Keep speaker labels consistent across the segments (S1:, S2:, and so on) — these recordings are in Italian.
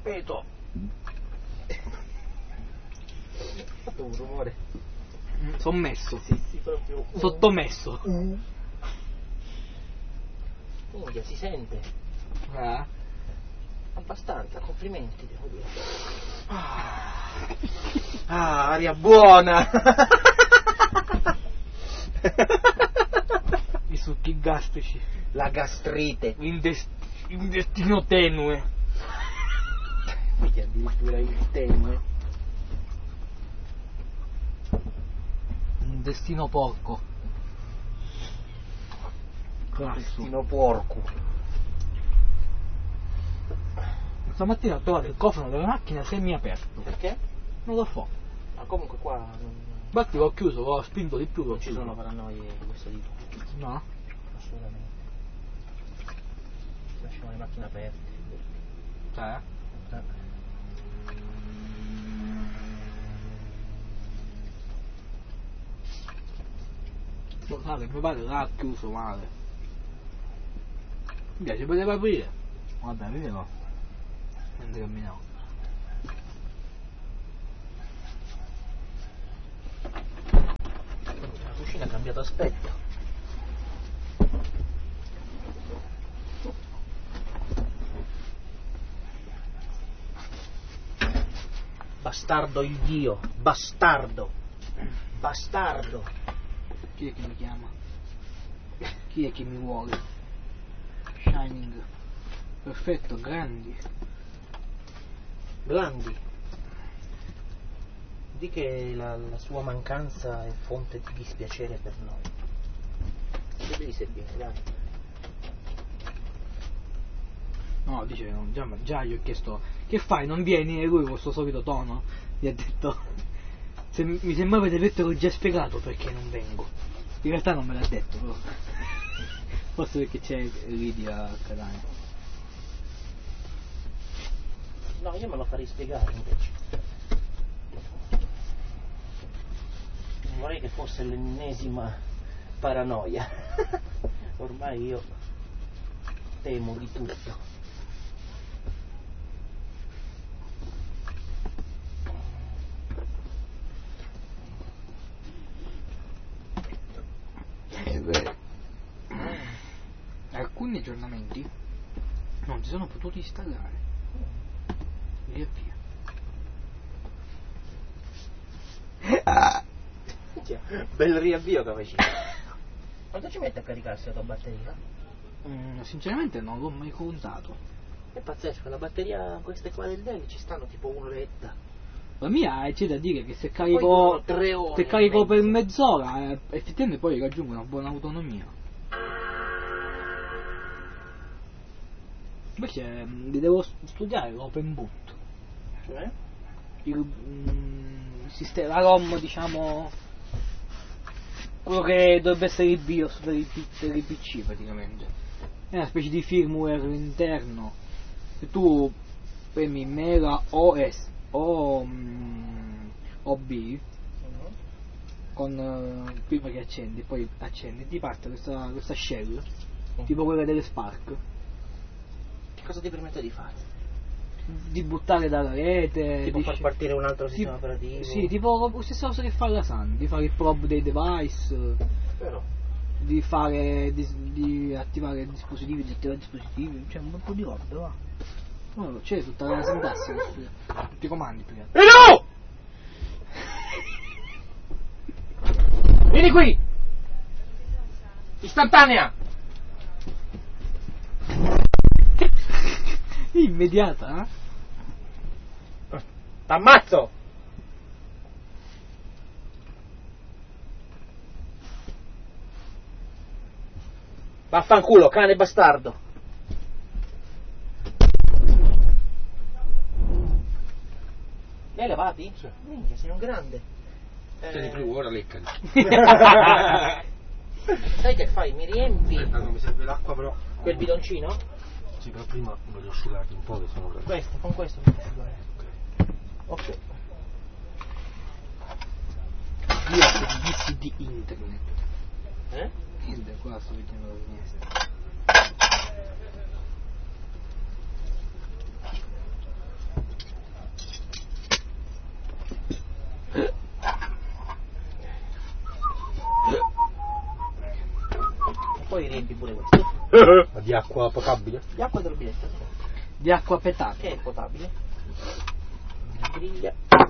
S1: Ripeto.
S2: Ha fatto un rumore.
S1: Sommesso.
S2: Sì, proprio.
S1: Sottomesso.
S2: Minchia, si sente. Abbastanza, complimenti, devo dire. Aria buona!
S1: I succhi gastrici.
S2: La gastrite.
S1: Intestino tenue.
S2: Minchia, addirittura il tenue.
S1: Intestino porco.
S2: Intestino porco.
S1: Stamattina ho trovato il cofano della macchina semi-aperto.
S2: Perché?
S1: Non lo so.
S2: Ma comunque qua non
S1: Infatti l'ho chiuso, l'ho spinto di più.
S2: ci sono paranoie di questo tipo.
S1: No?
S2: Assolutamente. Lasciamo le macchine aperte.
S1: Cioè? Lo sa che mio padre l'ha chiuso male. Mi piace, poteva aprire. Vabbè, aprire no. Mentre camminavo.
S2: La cucina ha cambiato aspetto. Bastardo il dio, bastardo, bastardo.
S1: Chi è che mi chiama? Chi è che mi vuole? Shining. Perfetto, grandi.
S2: Glandi. Di che la sua mancanza è fonte di dispiacere per noi. Che devi servire, dai.
S1: No, dice, no, già gli ho chiesto, che fai, non vieni? E lui con il suo solito tono gli ha detto, mi sembrava di avertelo già spiegato perché non vengo. In realtà non me l'ha detto, però. Forse perché c'è Lidia a Catania.
S2: No, io me lo farei spiegare invece. Non vorrei che fosse l'ennesima paranoia. Ormai io temo di tutto.
S1: Alcuni aggiornamenti non si sono potuti installare. Via via.
S2: Bel riavvio che faccio. Quanto ci mette a caricarsi la tua batteria?
S1: Sinceramente non l'ho mai contato.
S2: È pazzesco, la batteria queste qua del Dell ci stanno tipo un'oretta.
S1: La mia c'è da dire che se
S2: Poi
S1: carico,
S2: 3 ore
S1: se carico
S2: e
S1: per
S2: mezzo.
S1: mezz'ora effettivamente poi raggiungo una buona autonomia. Invece devo studiare l'open boot,
S2: Cioè?
S1: il sistema, la ROM, diciamo, quello che dovrebbe essere il BIOS per i PC praticamente. È una specie di firmware interno. Se tu premi Mega OS o OB con prima che accendi, poi accendi, ti parte questa shell, tipo quella delle Spark.
S2: Che cosa ti permette di fare?
S1: Di buttare dalla rete,
S2: Tipo far partire un altro sistema operativo?
S1: Sì, tipo la stessa cosa che fa la Sun, di fare il probe dei device,
S2: Però
S1: di fare di attivare dispositivi, disattivare dispositivi, cioè un po' di roba, va. No, c'è tutta la sintassi, tutti i comandi più che altro.
S2: no! Vieni qui! Istantanea!
S1: Immediata,
S2: T'ammazzo! Vaffanculo, cane bastardo! Li hai lavati?
S3: Sì.
S2: Minchia, sei un grande.
S3: Tieni più, ora leccali.
S2: Sai che fai? Mi riempi
S3: Aspetta, non mi serve l'acqua però.
S2: quel bidoncino?
S3: Sì, però prima voglio asciugarti un po' che sono preso.
S2: Questo, con questo mi fai asciugare. Ok.
S1: Dio servizi di internet.
S2: Niente,
S1: Qua sto vedendo la finestra.
S2: poi riempi pure questo.
S3: Ma di acqua potabile?
S2: Di acqua del rubinetto, sì.
S1: Di acqua petate.
S2: Che è potabile. Una griglia.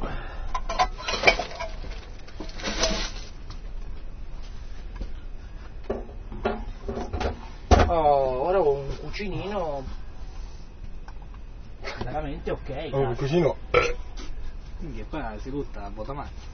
S2: Oh, ora ho un cucinino veramente ok.
S3: Oh, il cucino.
S1: Quindi poi si butta la botamazza.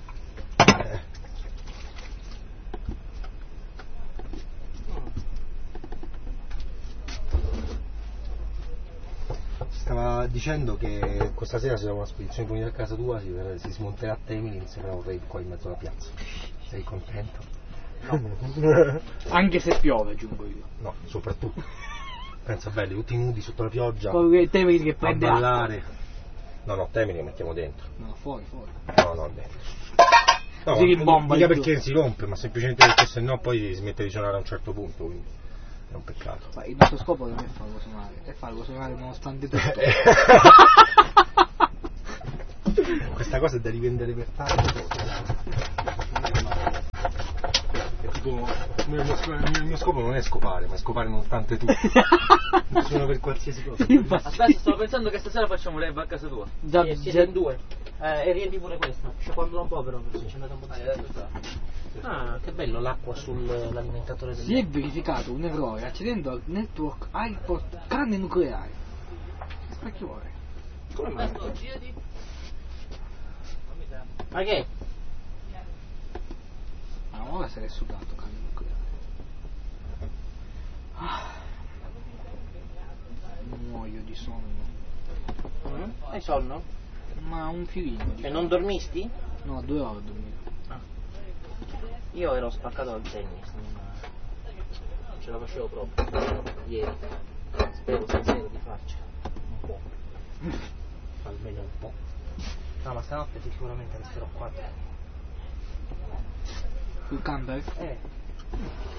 S3: Stava dicendo che questa sera ci sarà una spedizione pulita a casa tua, si smonterà a Temini, insieme a un rave qua in mezzo alla piazza. Sei contento?
S1: No. Anche se piove, aggiungo io.
S3: No, soprattutto. Pensa belli, tutti nudi sotto la pioggia.
S1: Poi Temini che
S3: A
S1: prende acqua.
S3: ballare. No, Temini lo mettiamo dentro.
S1: No, fuori.
S3: No, dentro. No,
S1: Si rimbomba
S3: mica
S1: di
S3: perché si rompe, ma semplicemente perché se no poi smette di suonare a un certo punto, quindi è un peccato.
S1: Ma il nostro scopo non è farlo suonare, è farlo suonare nonostante tutto.
S3: Questa cosa è da rivendere per tanto. È tipo, il mio scopo non è scopare, ma è scopare nonostante tutto. Suona per qualsiasi cosa.
S2: Aspetta, stavo pensando che stasera facciamo un rave a casa tua.
S1: Già,
S2: Siete in due. E riempi pure questo. Sciacquandolo un po' però, perché c'è andato un po'. Ah, che bello l'acqua sull'alimentatore del
S1: si è verificato un errore accedendo al network iPod canne nucleare. Specchio vuole.
S3: Come mai?
S2: Ma che?
S1: Ma ora se l'è sudato canne nucleare. Muoio di sonno.
S2: Hai sonno?
S1: Ma un filino.
S2: E non dormisti?
S1: No, 2 ore ho dormito.
S2: Io ero spaccato al tennis, non ce la facevo proprio ieri. Spero stasera di farcela un po'. Almeno un po'. No, ma stanotte sicuramente resterò qua.
S1: Sul camper?